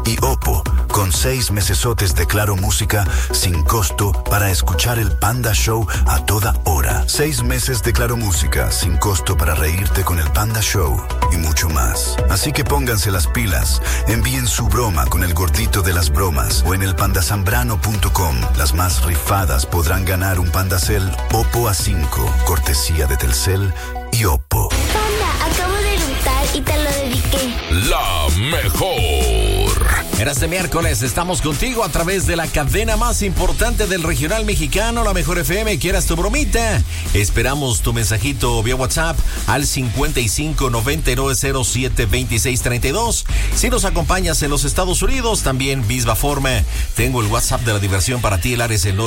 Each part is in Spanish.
Y Oppo, con 6 mesesotes de Claro Música sin costo para escuchar el Panda Show a toda hora. 6 meses de Claro Música sin costo para reírte con el Panda Show y mucho más. Así que pónganse las pilas, envíen su broma con el gordito de las bromas o en el pandasambrano.com. Las más rifadas podrán ganar un Pandacell Oppo A5, cortesía de Telcel y Oppo. Panda, acabo de eructar y te lo dediqué. La mejor. En este miércoles estamos contigo a través de la cadena más importante del regional mexicano, La Mejor FM. ¿Quieras tu bromita? Esperamos tu mensajito vía WhatsApp al 5599072632. Si nos acompañas en los Estados Unidos, también misma forma. Tengo el WhatsApp de la diversión para ti. El área es el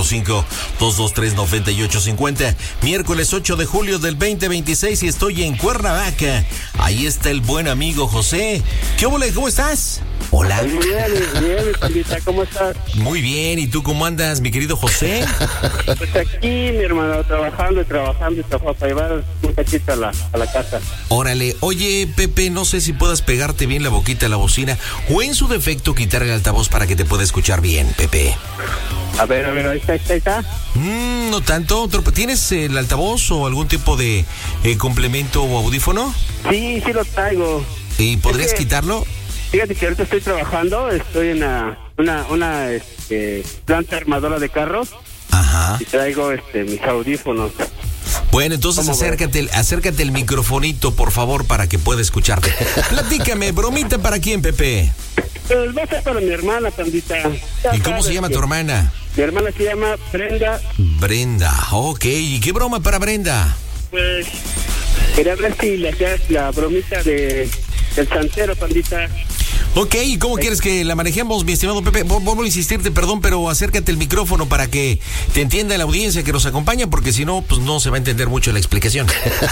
945-223-9850. Miércoles 8 de julio del 2026 y estoy en Cuernavaca. Ahí está el buen amigo José. ¿Qué ole? ¿Cómo estás? Hola. Bien, Pandita, ¿cómo estás? Muy bien, ¿y tú cómo andas, mi querido José? Pues aquí, mi hermano, trabajando para llevar un cachito a la casa. Órale, oye, Pepe, no sé si puedas pegarte bien la boquita a la bocina o en su defecto quitar el altavoz para que te pueda escuchar bien, Pepe. A ver, ahí está. No tanto. ¿Tienes el altavoz o algún tipo de complemento o audífono? Sí, lo traigo. ¿Y podrías quitarlo? Fíjate que ahorita estoy trabajando, estoy en una planta armadora de carros. Ajá. Y traigo mis audífonos. Bueno, entonces acércate el microfonito, por favor, para que pueda escucharte. Platícame, bromita para quién, Pepe. Pues va a ser para mi hermana, Pandita. ¿Y cómo se llama tu hermana? Mi hermana se llama Brenda. Brenda, ok. ¿Y qué broma para Brenda? Pues quería ver si le hacías la bromita del santero, Pandita. Ok, ¿y cómo quieres que la manejemos, mi estimado Pepe? Vuelvo a insistirte, perdón, pero acércate el micrófono para que te entienda la audiencia que nos acompaña, porque si no, pues no se va a entender mucho la explicación.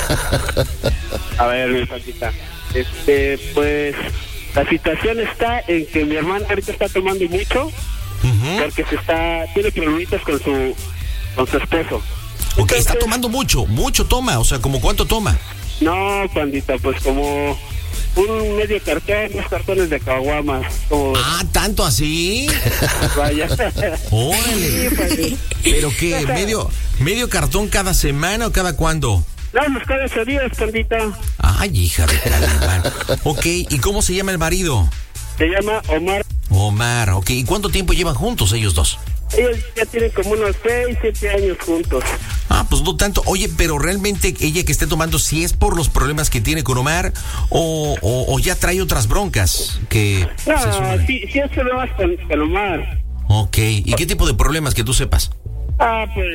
A ver, mi Pandita. Pues la situación está en que mi hermana ahorita está tomando mucho, porque tiene problemitas con su esposo. Ok, está tomando mucho toma, o sea, ¿como cuánto toma? No, Pandita, pues como un medio cartón, 2 cartones de caguamas. Ah, ¿tanto así? Vaya. Órale. Sí, ¿Pero qué? ¿Medio cartón cada semana o cada cuándo? No, pues cada 8 días, Pandita. Ay, hija de Calimán. Ok, ¿y cómo se llama el marido? Se llama Omar. Omar, ok. ¿Y cuánto tiempo llevan juntos ellos dos? Ellos ya tienen como unos 6, 7 años juntos. Ah, pues no tanto. Oye, pero realmente ella que esté tomando, ¿sí es por los problemas que tiene con Omar o ya trae otras broncas que no, sí es problemas con Omar. Ok, ¿y qué tipo de problemas que tú sepas? Pues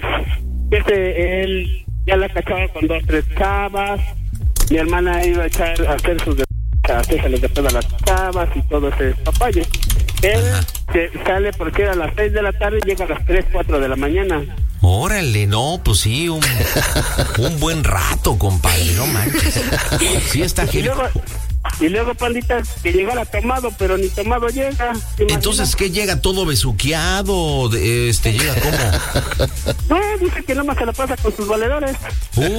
él ya la cachaba con 2, 3 chavas. Mi hermana iba a hacer sus hacerse les después a las chavas y todo ese papayo. Él sale porque era a las 6 de la tarde y llega a las 3, 4 de la mañana. Órale, no, pues sí, un buen rato, compadre, no manches. Sí está genial. Y luego, Pandita, que llegara tomado, pero ni tomado llega. Entonces, ¿qué llega? ¿Todo besuqueado? ¿Llega cómo? No, dice que nomás se la pasa con sus valedores. Pues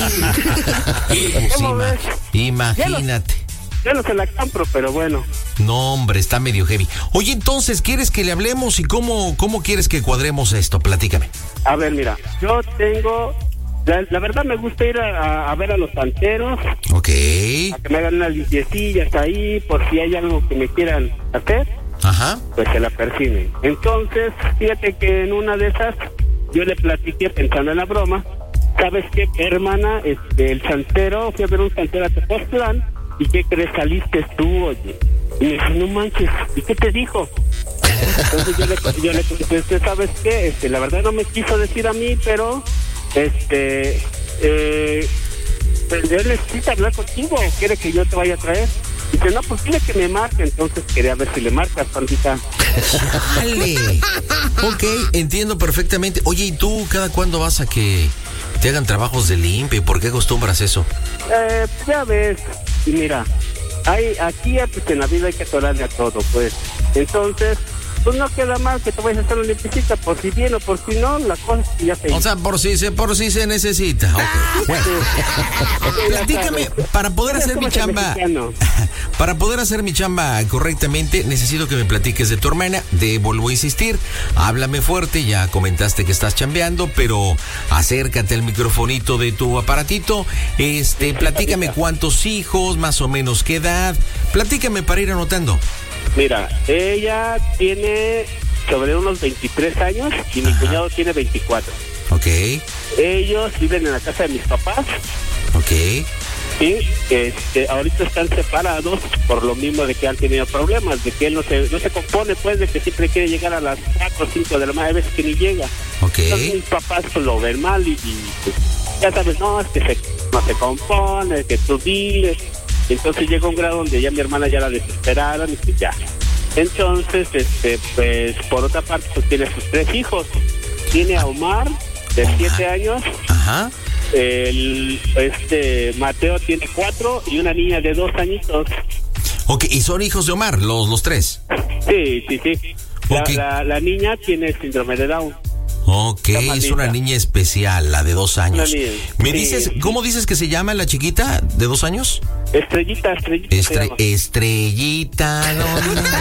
¿Cómo ves? Imagínate. Yo no se la compro, pero bueno. No, hombre, está medio heavy. Oye, entonces, ¿quieres que le hablemos y cómo quieres que cuadremos esto? Platícame. A ver, mira, yo tengo... La verdad me gusta ir a ver a los santeros. Ok. A que me hagan unas limpiecillas ahí, por si hay algo que me quieran hacer. Ajá. Pues se la persiguen. Entonces, fíjate que en una de esas, yo le platiqué pensando en la broma. ¿Sabes qué, hermana? El santero, fui a ver un santero a Tepoztlán. ¿Y qué crees? Saliste tú, oye. Y me dijo, no manches, ¿y qué te dijo? Entonces yo le contesté, ¿sabes qué? La verdad no me quiso decir a mí, pero pues él necesita hablar contigo, quiere que yo te vaya a traer. Dice, no, pues dile que me marque. Entonces quería ver si le marcas, Pandita. ¡Dale! Ok, entiendo perfectamente. Oye, ¿y tú cada cuándo vas a que te hagan trabajos de limpia? ¿Por qué acostumbras eso? Ya ves, mira, aquí pues en la vida hay que atorarle a todo, pues. Entonces, pues no queda mal que te vayas a hacer una limpiecita, por si bien o por si no, la cosa es que ya se hizo. O sea, por si se necesita. Okay. Bueno. Platícame, para poder hacer mi chamba, para poder hacer mi chamba correctamente, necesito que me platiques de tu hermana. Vuelvo a insistir, háblame fuerte, ya comentaste que estás chambeando, pero acércate al microfonito de tu aparatito. Platícame cuántos hijos, más o menos qué edad. Platícame para ir anotando. Mira, ella tiene sobre unos 23 años y mi cuñado tiene 24. Ok. Ellos viven en la casa de mis papás. Ok. Sí, ahorita están separados por lo mismo de que han tenido problemas, de que él no se compone, pues, de que siempre quiere llegar a las 4 o 5 de la mañana, a veces que ni llega. Ok. Entonces mis papás pues, lo ven mal y pues, ya sabes, no, es que no se compone, que tú diles. Entonces llega un grado donde ya mi hermana ya la desesperaron y pues ya. Entonces, pues, por otra parte, pues tiene sus 3 hijos. Tiene a Omar, de 7 años. Ajá. Mateo tiene 4 y una niña de 2 añitos. Ok, ¿y son hijos de Omar, los 3? Sí. Okay. La niña tiene síndrome de Down. Ok, es una niña especial, la de 2 años. Niña, ¿Me dices, cómo dices que se llama la chiquita de 2 años? Estrellita. Estrellita, no.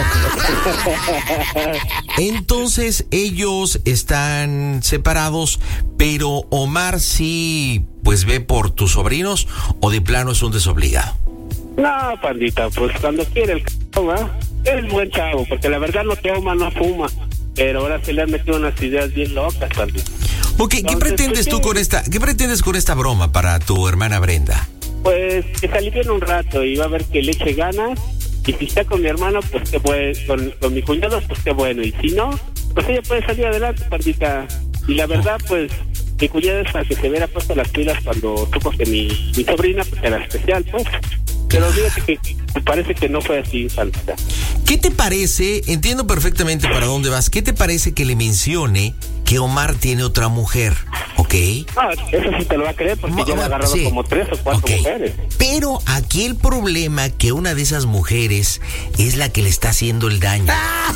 Entonces, ellos están separados, pero Omar sí, pues ve por tus sobrinos, o de plano es un desobligado. No, pandita, pues cuando quiere el chavo, es buen chavo, porque la verdad no toma, no fuma. Pero ahora se le han metido unas ideas bien locas, pandita. Ok, ¿qué pretendes tú con esta? ¿Qué pretendes con esta broma para tu hermana Brenda? Pues que se alivien un rato y va a ver que le eche ganas. Y si está con mi hermano, pues qué bueno. Con mi cuñado, pues qué bueno. Y si no, pues ella puede salir adelante, pandita. Y la verdad, pues, mi cuñada es para que se hubiera puesto las pilas cuando supo que mi sobrina pues, era especial, pues. Pero fíjate que parece que no fue así, pandita. ¿Qué te parece? Entiendo perfectamente para dónde vas. ¿Qué te parece que le mencione que Omar tiene otra mujer? ¿Ok? Ah, eso sí te lo va a creer porque ya le ha agarrado como 3 o 4 mujeres. Pero aquí el problema que una de esas mujeres es la que le está haciendo el daño.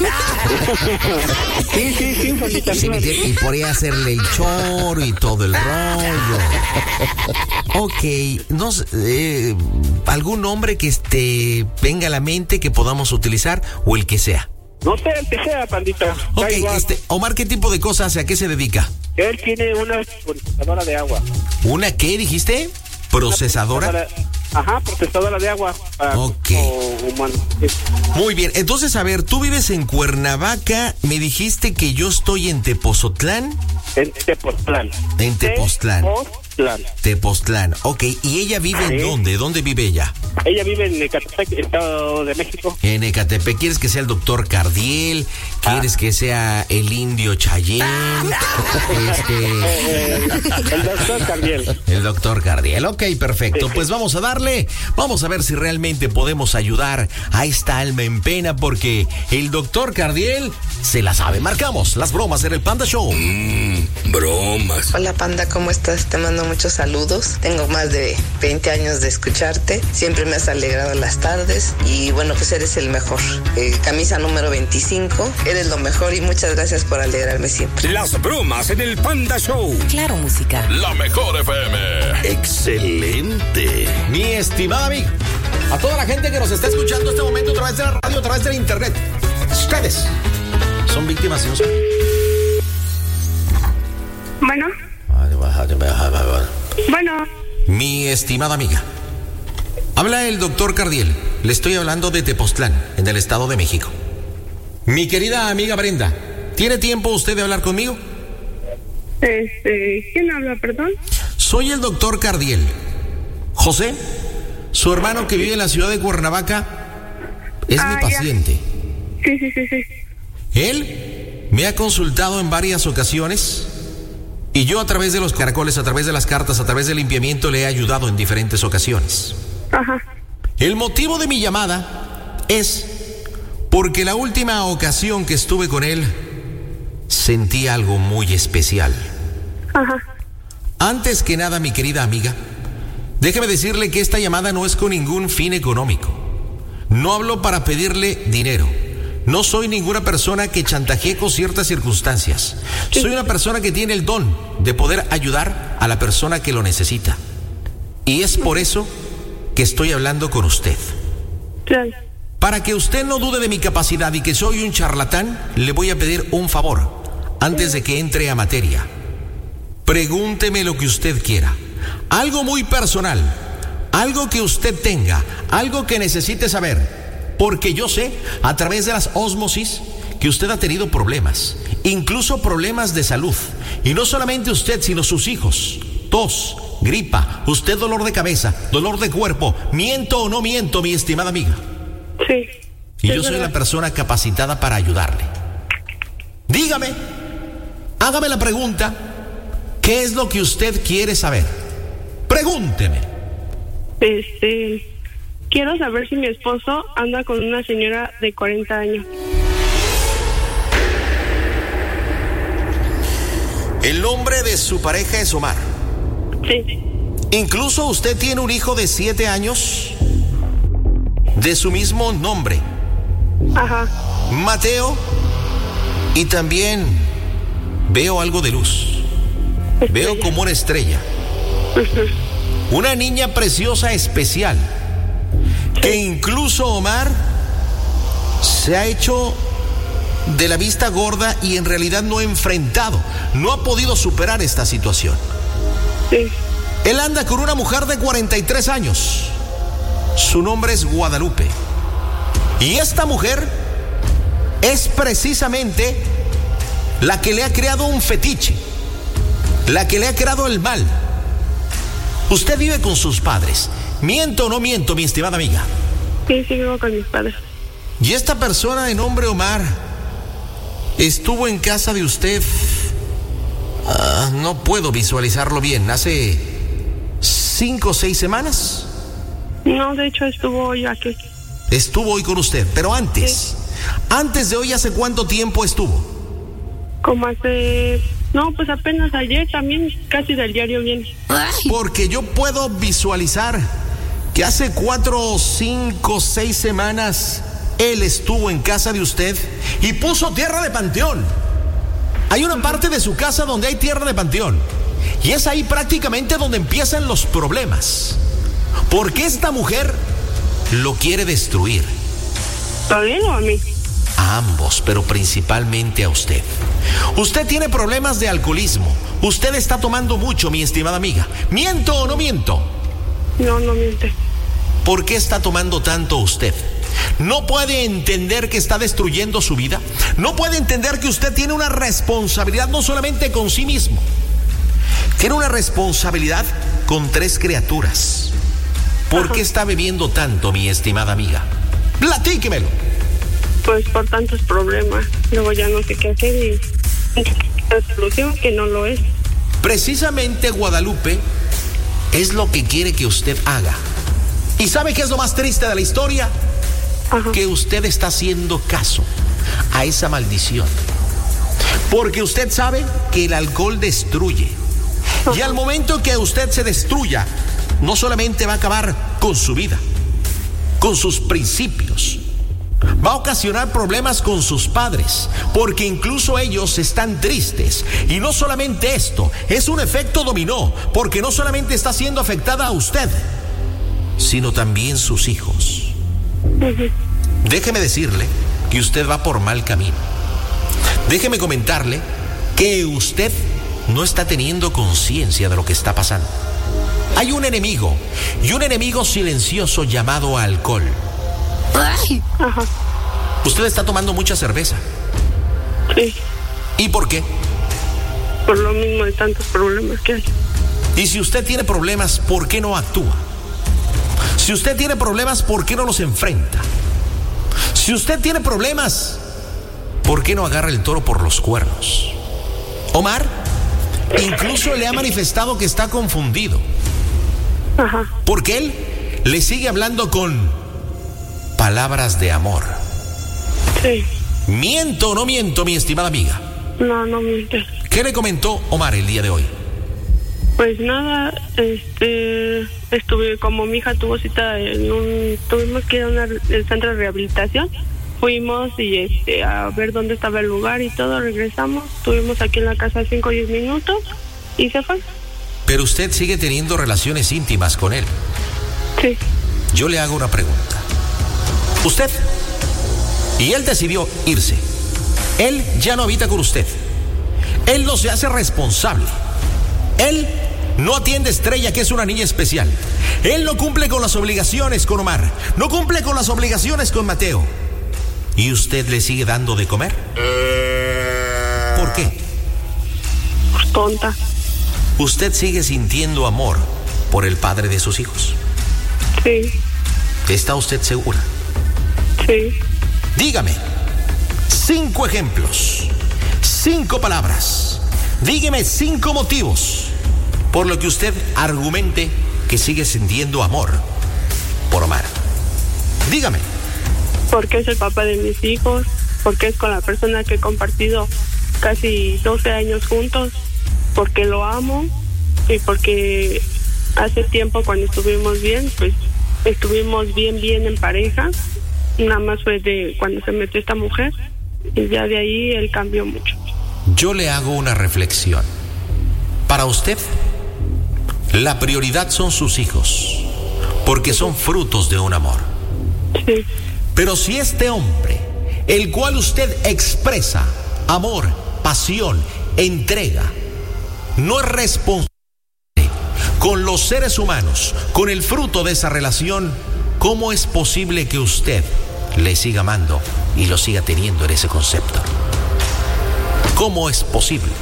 Sí, pandita. Sí, y por ahí hacerle el choro y todo el rollo. Ok, no sé, algún nombre que venga a la mente que podamos utilizar o el que sea. No sé, el que sea, pandita. Ok, Omar, ¿qué tipo de cosas hace? ¿A qué se dedica? Él tiene una procesadora de agua. ¿Una qué dijiste? ¿Procesadora? Procesadora de agua. Ok. Muy bien, entonces, a ver, tú vives en Cuernavaca, me dijiste que yo estoy en Tepozotlán. En Tepoztlán. En Tepoztlán. Tepoztlán, ok. ¿Y ella vive en dónde? ¿Dónde vive ella? Ella vive en Ecatepec, Estado de México. En Ecatepec. ¿Quieres que sea el doctor Cardiel? ¿Quieres que sea el indio Chayén? El doctor Cardiel. El doctor Cardiel. Ok, perfecto. Pues vamos a darle. Vamos a ver si realmente podemos ayudar a esta alma en pena, porque el doctor Cardiel se la sabe. Marcamos las bromas en el Panda Show. Bromas. Hola, Panda, ¿cómo estás? Te mando muchos saludos. Tengo más de 20 años de escucharte. Siempre me has alegrado las tardes y bueno, pues eres el mejor. Camisa número 25. Eres lo mejor y muchas gracias por alegrarme siempre. Las bromas en el Panda Show. Claro, música. La mejor FM. Excelente. Mi estimada amiga, a toda la gente que nos está escuchando en este momento a través de la radio, a través del internet, ustedes son víctimas de un... Bueno. Mi estimada amiga, habla el doctor Cardiel. Le estoy hablando de Tepoztlán, en el Estado de México. Mi querida amiga Brenda, ¿tiene tiempo usted de hablar conmigo? ¿Quién habla, perdón? Soy el doctor Cardiel. José, su hermano que vive en la ciudad de Cuernavaca, es mi paciente. Sí. Él me ha consultado en varias ocasiones y yo a través de los caracoles, a través de las cartas, a través del limpiamiento le he ayudado en diferentes ocasiones. Ajá. El motivo de mi llamada es porque la última ocasión que estuve con él sentí algo muy especial. Ajá. Antes que nada, mi querida amiga, déjeme decirle que esta llamada no es con ningún fin económico. No hablo para pedirle dinero. No soy ninguna persona que chantajee con ciertas circunstancias. Soy una persona que tiene el don de poder ayudar a la persona que lo necesita. Y es por eso que estoy hablando con usted. Claro. Para que usted no dude de mi capacidad y que soy un charlatán, le voy a pedir un favor antes de que entre a materia. Pregúnteme lo que usted quiera. Algo muy personal, algo que usted tenga, algo que necesite saber. Porque yo sé, a través de las ósmosis, que usted ha tenido problemas, incluso problemas de salud. Y no solamente usted, sino sus hijos. Tos, gripa, usted dolor de cabeza, dolor de cuerpo. ¿Miento o no miento, mi estimada amiga? Sí. Y yo soy la persona capacitada para ayudarle. Dígame, hágame la pregunta, ¿qué es lo que usted quiere saber? Pregúnteme. Quiero saber si mi esposo anda con una señora de 40 años. El nombre de su pareja es Omar. Sí. Incluso usted tiene un hijo de 7 años de su mismo nombre. Ajá. Mateo. Y también veo algo de luz. Veo como una estrella. Una niña preciosa, especial. Que incluso Omar se ha hecho de la vista gorda y en realidad no ha enfrentado, no ha podido superar esta situación. Sí. Él anda con una mujer de 43 años. Su nombre es Guadalupe. Y esta mujer es precisamente la que le ha creado un fetiche, la que le ha creado el mal. Usted vive con sus padres. ¿Miento o no miento, mi estimada amiga? Sí, vivo con mis padres. Y esta persona de nombre Omar estuvo en casa de usted. No puedo visualizarlo bien. ¿Hace 5 o 6 semanas? No, de hecho estuvo hoy aquí. Estuvo hoy con usted, pero antes. Sí. Antes de hoy, ¿hace cuánto tiempo estuvo? Como hace... No, pues apenas ayer también, casi del diario viene. Porque yo puedo visualizar que hace 4, 5, 6 semanas él estuvo en casa de usted y puso tierra de panteón. Hay una parte de su casa donde hay tierra de panteón y es ahí prácticamente donde empiezan los problemas. Porque esta mujer lo quiere destruir. ¿A él o a mí? A ambos, pero principalmente a usted. Usted tiene problemas de alcoholismo. Usted está tomando mucho, mi estimada amiga. ¿Miento o no miento? No, no miente. ¿Por qué está tomando tanto usted? ¿No puede entender que está destruyendo su vida? ¿No puede entender que usted tiene una responsabilidad no solamente con sí mismo? Tiene una responsabilidad con 3 criaturas. ¿Por qué está bebiendo tanto, mi estimada amiga? Platíquemelo. Pues por tantos problemas. Luego ya no sé qué hacer y la solución que no lo es. Precisamente Guadalupe es lo que quiere que usted haga. ¿Y sabe qué es lo más triste de la historia? Ajá. Que usted está haciendo caso a esa maldición. Porque usted sabe que el alcohol destruye. Ajá. Y al momento que usted se destruya, no solamente va a acabar con su vida, con sus principios, va a ocasionar problemas con sus padres, porque incluso ellos están tristes. Y no solamente esto, es un efecto dominó, porque no solamente está siendo afectada a usted, sino también sus hijos. Déjeme decirle que usted va por mal camino. Déjeme comentarle que usted no está teniendo conciencia de lo que está pasando. Hay un enemigo, y un enemigo silencioso llamado alcohol. Ajá. Usted está tomando mucha cerveza. Sí. ¿Y por qué? Por lo mismo de tantos problemas que hay. Y si usted tiene problemas, ¿por qué no actúa? Si usted tiene problemas, ¿por qué no los enfrenta? Si usted tiene problemas, ¿por qué no agarra el toro por los cuernos? Omar incluso le ha manifestado que está confundido. Ajá. Porque él le sigue hablando con palabras de amor. Sí. ¿Miento o no miento, mi estimada amiga? No, no miente. ¿Qué le comentó Omar el día de hoy? Pues nada, estuve, como mi hija tuvo cita tuvimos que ir a el centro de rehabilitación fuimos y a ver dónde estaba el lugar y todo, regresamos, estuvimos aquí en la casa 5 o 10 minutos y se fue. Pero usted sigue teniendo relaciones íntimas con él. Sí. Yo le hago una pregunta. Usted, y él decidió irse. Él ya no habita con usted. Él no se hace responsable. Él no atiende a Estrella, que es una niña especial. Él no cumple con las obligaciones con Omar. No cumple con las obligaciones con Mateo. ¿Y usted le sigue dando de comer? ¿Por qué? Pues tonta. ¿Usted sigue sintiendo amor por el padre de sus hijos? Sí. ¿Está usted segura? Sí. Dígame 5 ejemplos, 5 palabras. Dígame 5 motivos por lo que usted argumente que sigue sintiendo amor por Omar. Dígame. Porque es el papá de mis hijos, porque es con la persona que he compartido casi 12 años juntos, porque lo amo y porque hace tiempo cuando estuvimos bien, pues estuvimos bien en pareja. Nada más fue de cuando se metió esta mujer y ya de ahí él cambió mucho. Yo le hago una reflexión. Para usted, la prioridad son sus hijos, porque son frutos de un amor. Sí. Pero si este hombre, el cual usted expresa amor, pasión, entrega, no es responsable con los seres humanos, con el fruto de esa relación, ¿cómo es posible que usted le siga amando y lo siga teniendo en ese concepto? ¿Cómo es posible?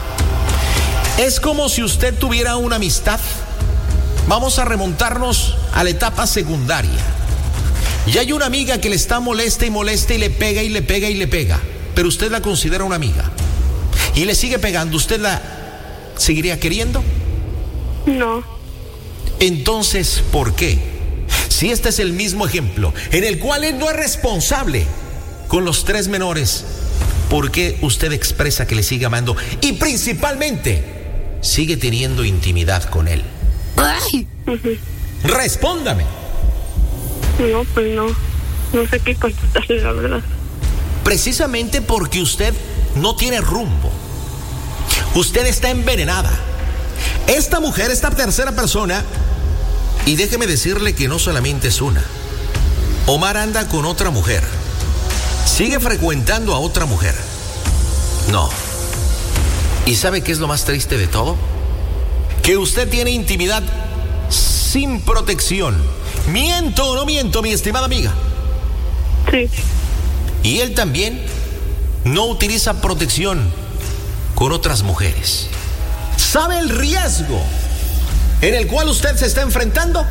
Es como si usted tuviera una amistad. Vamos a remontarnos a la etapa secundaria. Y hay una amiga que le está molesta y le pega y le pega y le pega, pero usted la considera una amiga y le sigue pegando. ¿Usted la seguiría queriendo? No. Entonces, ¿por qué? Si este es el mismo ejemplo en el cual él no es responsable con los 3 menores, ¿por qué usted expresa que le sigue amando y principalmente sigue teniendo intimidad con él? ¡Ay! Respóndame. No, pues no sé qué contestarle, la verdad. Precisamente porque usted no tiene rumbo. Usted está envenenada. Esta mujer, esta tercera persona, y déjeme decirle que no solamente es una. Omar anda con otra mujer. Sigue frecuentando a otra mujer. No. ¿Y sabe qué es lo más triste de todo? Que usted tiene intimidad sin protección. ¿Miento o no miento, mi estimada amiga? Sí. Y él también no utiliza protección con otras mujeres. ¿Sabe el riesgo en el cual usted se está enfrentando?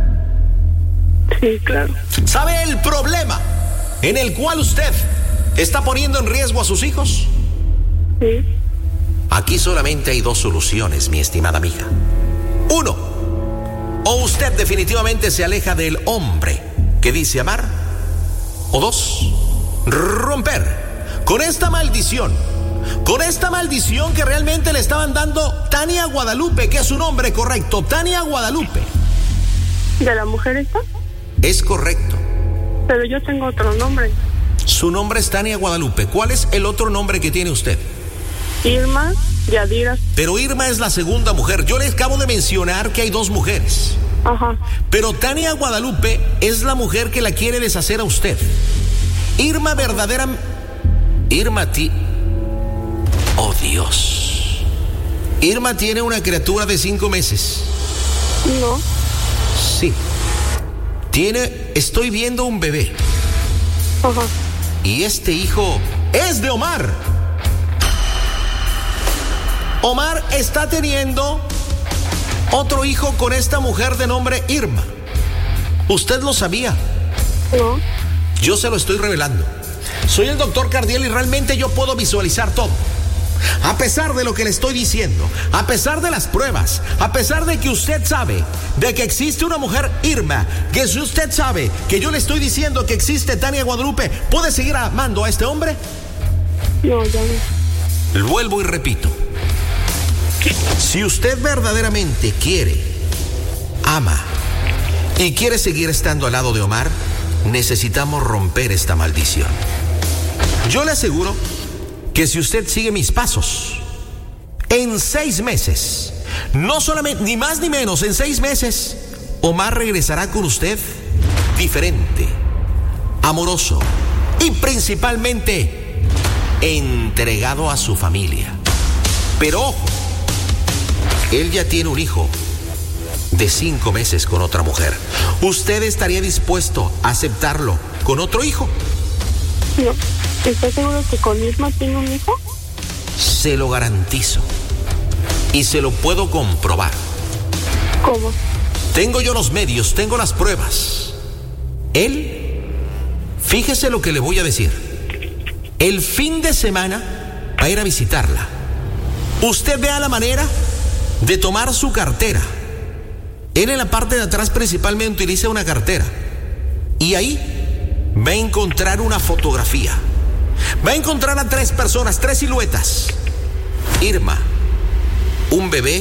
Sí, claro. ¿Sabe el problema en el cual usted está poniendo en riesgo a sus hijos? Sí. Aquí solamente hay 2 soluciones, mi estimada amiga. 1, o usted definitivamente se aleja del hombre que dice amar. O 2, romper con esta maldición. Con esta maldición que realmente le estaban dando Tania Guadalupe, que es su nombre correcto, Tania Guadalupe. ¿De la mujer esta? Es correcto. Pero yo tengo otro nombre. Su nombre es Tania Guadalupe. ¿Cuál es el otro nombre que tiene usted? Irma Yadira. Pero Irma es la segunda mujer. Yo les acabo de mencionar que hay 2 mujeres. Ajá. Pero Tania Guadalupe es la mujer que la quiere deshacer a usted. Irma verdadera... Oh, Dios. Irma tiene una criatura de 5 meses. No. Sí. Estoy viendo un bebé. Ajá. Y este hijo es de Omar. Omar está teniendo otro hijo con esta mujer de nombre Irma. ¿Usted lo sabía? No. Yo se lo estoy revelando. Soy el doctor Cardiel y realmente yo puedo visualizar todo. A pesar de lo que le estoy diciendo, a pesar de las pruebas, a pesar de que usted sabe de que existe una mujer Irma, que si usted sabe que yo le estoy diciendo que existe Tania Guadalupe, ¿puede seguir amando a este hombre? No, ya no. Vuelvo y repito. Si usted verdaderamente quiere, ama y quiere seguir estando al lado de Omar, necesitamos romper esta maldición. Yo le aseguro que si usted sigue mis pasos, en 6 meses, no solamente, ni más ni menos, en 6 meses, Omar regresará con usted diferente, amoroso y principalmente entregado a su familia. Pero ojo, él ya tiene un hijo de 5 meses con otra mujer. ¿Usted estaría dispuesto a aceptarlo con otro hijo? No. ¿Estás seguro que con Irma tiene un hijo? Se lo garantizo. Y se lo puedo comprobar. ¿Cómo? Tengo yo los medios, tengo las pruebas. Él, fíjese lo que le voy a decir. El fin de semana va a ir a visitarla. Usted vea la manera de tomar su cartera. Él en la parte de atrás principalmente utiliza una cartera. Y ahí va a encontrar una fotografía. Va a encontrar a 3 personas, 3 siluetas. Irma, un bebé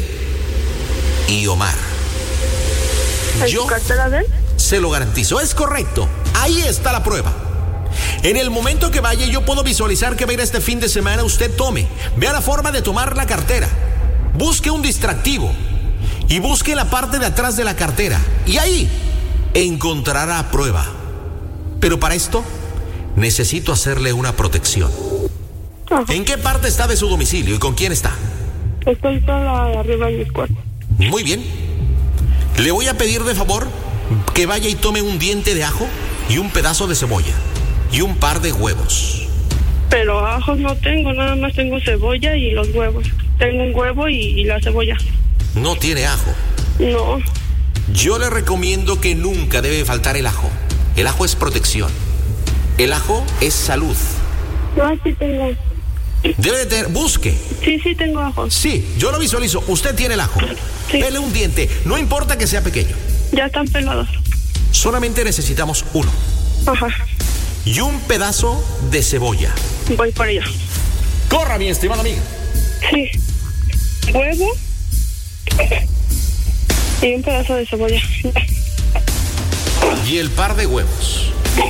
y Omar. ¿En su cartera de él? Se lo garantizo, es correcto. Ahí está la prueba. En el momento que vaya, yo puedo visualizar que va a ir este fin de semana. Usted tome, vea la forma de tomar la cartera. Busque un distractivo y busque la parte de atrás de la cartera. Y ahí encontrará prueba. Pero para esto necesito hacerle una protección. Ajá. ¿En qué parte está de su domicilio y con quién está? Estoy toda arriba en mis cuartos. Muy bien. Le voy a pedir de favor que vaya y tome un diente de ajo y un pedazo de cebolla y un par de huevos. Pero ajos no tengo, nada más tengo cebolla y los huevos. Tengo un huevo y la cebolla. ¿No tiene ajo? No. Yo le recomiendo que nunca debe faltar el ajo. El ajo es protección. El ajo es salud. No, sí tengo. Debe de tener, busque. Sí tengo ajo. Sí, yo lo visualizo. Usted tiene el ajo. Sí. Pele un diente, no importa que sea pequeño. Ya están pelados. Solamente necesitamos uno. Ajá. Y un pedazo de cebolla. Voy para allá. ¡Corra, mi estimada amiga! Sí. Huevo y un pedazo de cebolla. Y el par de huevos.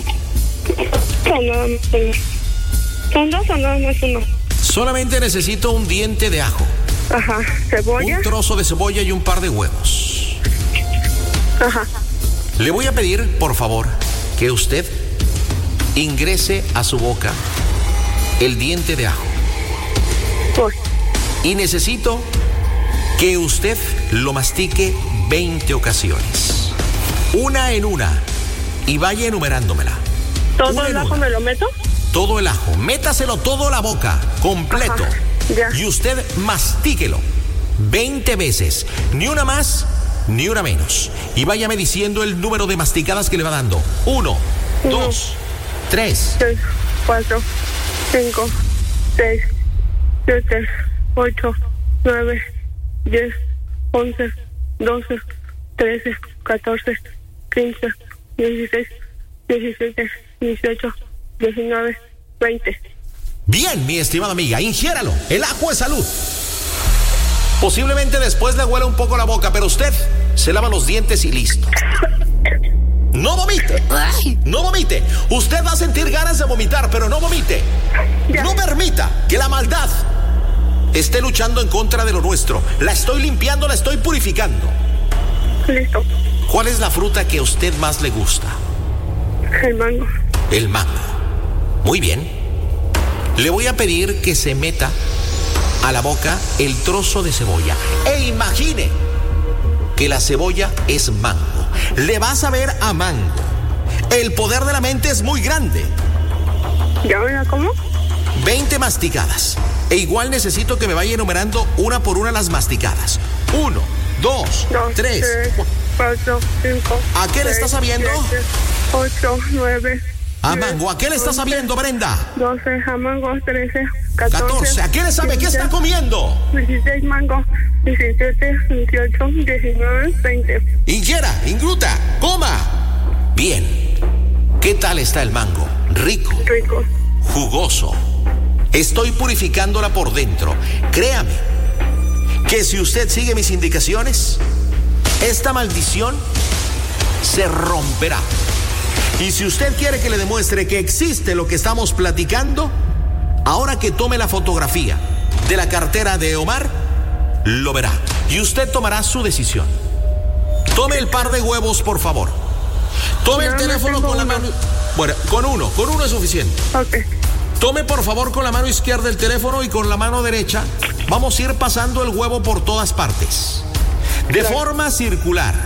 Son nada más uno. ¿Son 2 o nada más uno? Solamente necesito un diente de ajo. Ajá. Cebolla. Un trozo de cebolla y un par de huevos. Ajá. Le voy a pedir, por favor, que usted ingrese a su boca el diente de ajo. Pues. Y necesito que usted lo mastique 20 ocasiones. Una en una. Y vaya enumerándomela. ¿Todo el ajo me lo meto? Todo el ajo. Métaselo todo a la boca, completo. Ajá, ya. Y usted mastíquelo 20 veces. Ni una más, ni una menos. Y váyame diciendo el número de masticadas que le va dando. 1, 2, 3, 4, 5, 6, 7, 8, 9, 10, 11, 12, 13, 14, 15, 16, 17, 18, 19, 20. Bien, mi estimada amiga, ingiéralo. El ajo es salud. Posiblemente después le huela un poco la boca, pero usted se lava los dientes y listo. No vomite. No vomite. Usted va a sentir ganas de vomitar, pero no vomite. No permita que la maldad esté luchando en contra de lo nuestro. La estoy limpiando, la estoy purificando. Listo. ¿Cuál es la fruta que a usted más le gusta? El mango. El mango. Muy bien. Le voy a pedir que se meta a la boca el trozo de cebolla. E imagine que la cebolla es mango. Le va a saber a mango. El poder de la mente es muy grande. ¿Ya me la como? 20 masticadas. E igual necesito que me vaya enumerando una por una las masticadas. 1, 2, 3, 4, 5. ¿A qué le está sabiendo? 7, 8, 9. A mango. ¿A qué le está sabiendo, Brenda? 12, a mango, 13, 14. ¿A qué le sabe? 15, ¿qué está comiendo? 16 mango, 17, 18, 19, 20. Ingiera, ingluta, coma. Bien. ¿Qué tal está el mango? Rico. Rico. Jugoso. Estoy purificándola por dentro. Créame que si usted sigue mis indicaciones, esta maldición se romperá. Y si usted quiere que le demuestre que existe lo que estamos platicando, ahora que tome la fotografía de la cartera de Omar, lo verá. Y usted tomará su decisión. Tome el par de huevos, por favor. Tome el teléfono con la mano. Bueno, con uno es suficiente. Ok. Tome por favor con la mano izquierda el teléfono y con la mano derecha vamos a ir pasando el huevo por todas partes. De forma circular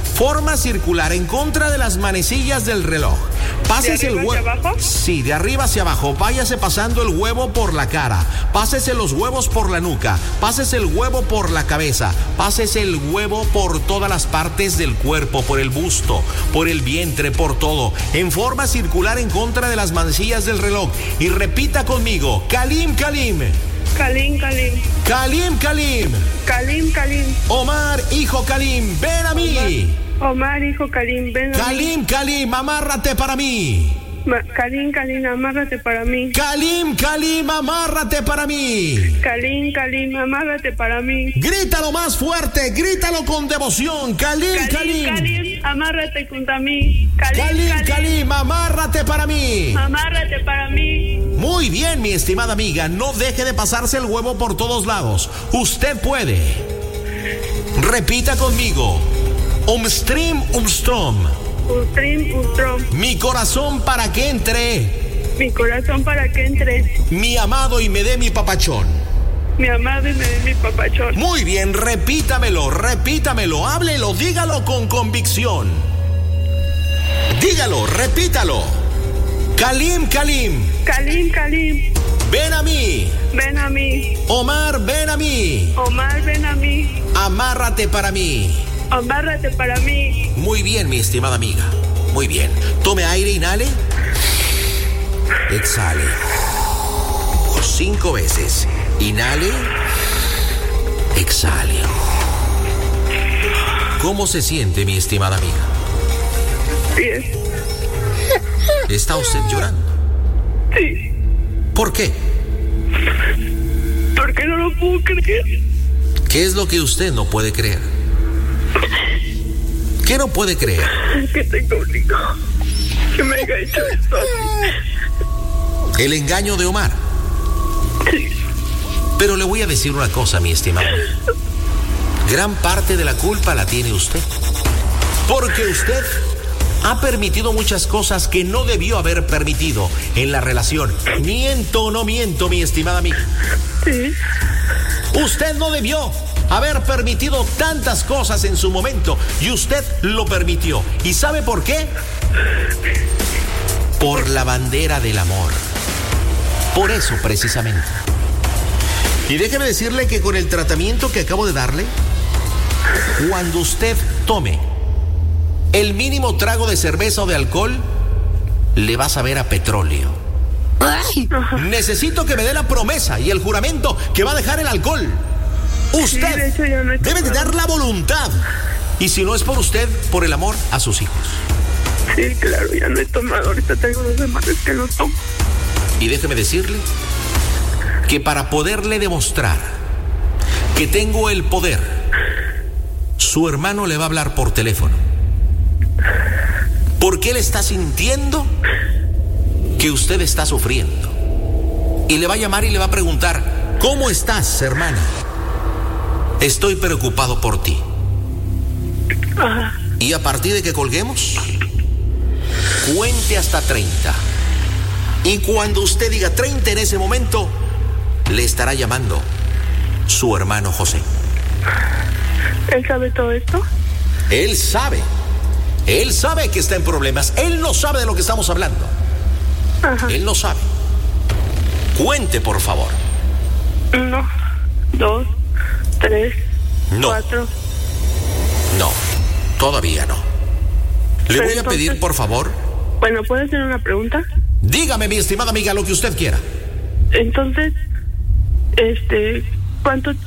en contra de las manecillas del reloj. Pásese el huevo. ¿De arriba hacia abajo? Sí, de arriba hacia abajo. Váyase pasando el huevo por la cara. Pásese los huevos por la nuca. Pásese el huevo por la cabeza. Pásese el huevo por todas las partes del cuerpo, por el busto, por el vientre, por todo. En forma circular en contra de las manecillas del reloj. Y repita conmigo. Kalim, Kalim. Kalim, Kalim. Kalim, Kalim. Kalim, Kalim. Omar, hijo Kalim, ven a mí. Omar, hijo Kalim, ven a mí. Kalim, Kalim, amárrate para mí. Kalim, Kalim, amárrate para mí. Kalim, Kalim, amárrate para mí. Kalim, Kalim, amárrate para mí. Grítalo más fuerte, grítalo con devoción. Kalim, Kalim. Kalim, amárrate junto a mí. Kalim, Kalim, amárrate para mí. Amárrate para mí. Muy bien, mi estimada amiga, no deje de pasarse el huevo por todos lados. Usted puede. Repita conmigo. Umstrim, umstrom. Umstrim, umstrom. Mi corazón para que entre. Mi corazón para que entre. Mi amado y me dé mi papachón. Mi amado y me dé mi papachón. Muy bien, repítamelo, háblelo, dígalo con convicción. Dígalo, repítalo. Kalim, Kalim. Kalim, Kalim. Ven a mí. Ven a mí. Omar, ven a mí. Omar, ven a mí. Amárrate para mí. Amárrate para mí. Muy bien, mi estimada amiga. Muy bien. Tome aire, inhale. Exhale. 5 veces. Inhale. Exhale. ¿Cómo se siente, mi estimada amiga? Bien. ¿Está usted llorando? Sí. ¿Por qué? Porque no lo puedo creer. ¿Qué es lo que usted no puede creer? ¿Qué no puede creer? Que tengo un hijo que me haya hecho esto. El engaño de Omar. Sí. Pero le voy a decir una cosa, mi estimado. Gran parte de la culpa la tiene usted. Porque usted ha permitido muchas cosas que no debió haber permitido en la relación. ¿Miento o no miento, mi estimada amiga? Sí. Usted no debió haber permitido tantas cosas en su momento y usted lo permitió. ¿Y sabe por qué? Por la bandera del amor. Por eso, precisamente. Y déjeme decirle que con el tratamiento que acabo de darle, cuando usted tome el mínimo trago de cerveza o de alcohol, le va a saber a petróleo. ¡Ay! Necesito que me dé la promesa y el juramento que va a dejar el alcohol. Usted debe de dar la voluntad. Y si no es por usted, por el amor a sus hijos. Sí, claro, ya no he tomado. Ahorita tengo 2 semanas que no tomo. Y déjeme decirle que para poderle demostrar que tengo el poder, su hermano le va a hablar por teléfono. Porque él está sintiendo que usted está sufriendo. Y le va a llamar y le va a preguntar: ¿cómo estás, hermana? Estoy preocupado por ti. Y a partir de que colguemos, cuente hasta 30. Y cuando usted diga 30 en ese momento, le estará llamando su hermano José. ¿Él sabe todo esto? Él sabe. Él sabe que está en problemas. Él no sabe de lo que estamos hablando. Ajá. Él no sabe. Cuente, por favor. 1, 2, 3, no. 4. No, todavía no. Le voy a pedir, por favor. Bueno, ¿puedo hacer una pregunta? Dígame, mi estimada amiga, lo que usted quiera. Entonces, ¿cuántos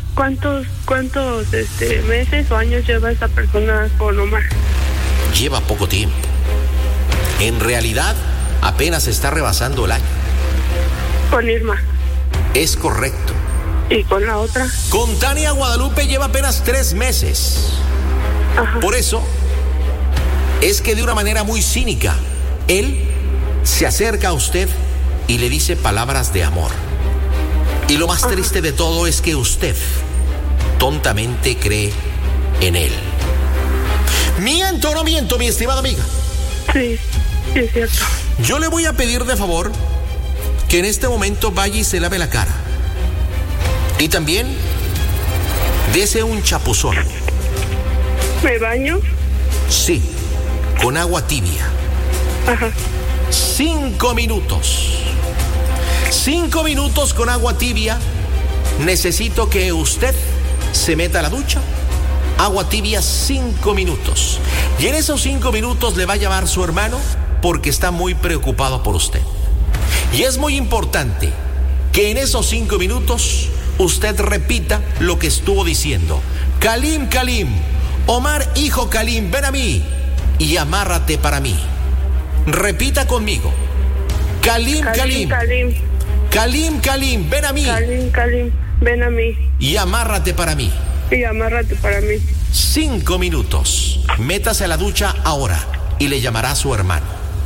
meses o años lleva esta persona con Omar? Lleva poco tiempo. En realidad, apenas está rebasando el año. Con Irma. Es correcto. ¿Y con la otra? Con Tania Guadalupe lleva apenas 3 meses. Ajá. Por eso, es que de una manera muy cínica Él se acerca a usted y le dice palabras de amor. Y lo más triste de todo es que usted tontamente cree en él. ¿Miento o no miento, mi estimada amiga? Sí, es cierto. Yo le voy a pedir de favor que en este momento vaya y se lave la cara. Y también dese un chapuzón. ¿Me baño? Sí, con agua tibia. Ajá. 5 minutos. 5 minutos con agua tibia. Necesito que usted se meta a la ducha. Agua tibia 5 minutos. Y en esos 5 minutos le va a llamar su hermano porque está muy preocupado por usted. Y es muy importante que en esos 5 minutos usted repita lo que estuvo diciendo. Kalim, Kalim, Omar, hijo Kalim, ven a mí y amárrate para mí. Repita conmigo. Kalim, Kalim, Kalim. Kalim, Kalim, ven a mí. Kalim, Kalim, ven a mí. Y amárrate para mí. Y amárrate para mí. 5 minutos. Métase a la ducha ahora y le llamará a su hermano.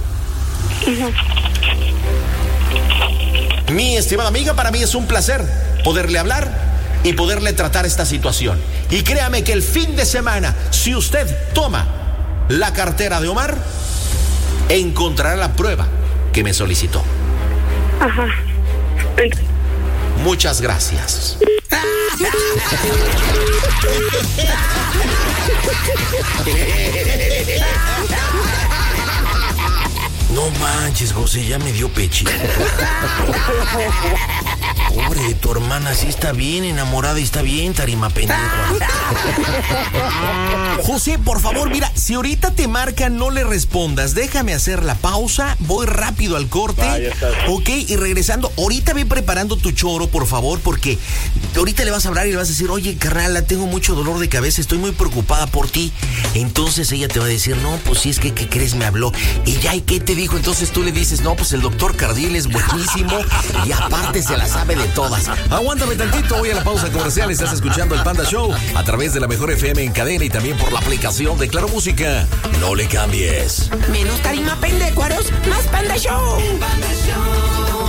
Mi estimada amiga, para mí es un placer poderle hablar y poderle tratar esta situación. Y créame que el fin de semana, si usted toma la cartera de Omar, encontrará la prueba que me solicitó. Ajá. Muchas gracias. No manches, José, ya me dio pechito. Pobre de tu hermana, sí está bien enamorada y está bien tarima pendeja. José, por favor, mira, si ahorita te marca, no le respondas. Déjame hacer la pausa, voy rápido al corte. Ok, y regresando, ahorita ve preparando tu choro, por favor, porque ahorita le vas a hablar y le vas a decir, oye, carnala, tengo mucho dolor de cabeza, estoy muy preocupada por ti. Entonces ella te va a decir, no, pues si es que, ¿qué crees? Me habló. Y ya, ¿y qué te dijo? Entonces tú le dices, no, pues el doctor Cardil es buenísimo y aparte se la sabe de todas. Aguántame tantito, voy a la pausa comercial. Estás escuchando el Panda Show a través de la Mejor FM en cadena y también por la aplicación de Claro Música. No le cambies. Menos tarima pendecuaros, más Panda Show. Panda Show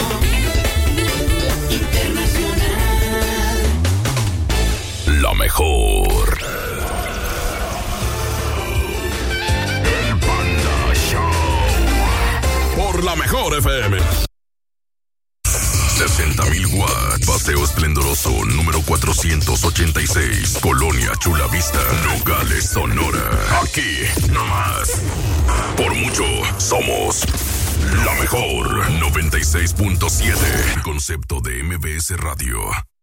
Internacional. La mejor. El Panda Show. Por la Mejor FM. 60,000 watts. Paseo Esplendoroso, número 486. Colonia Chula Vista, Nogales, Sonora. Aquí, nomás. Por mucho, somos la mejor. 96.7. Concepto de MBS Radio.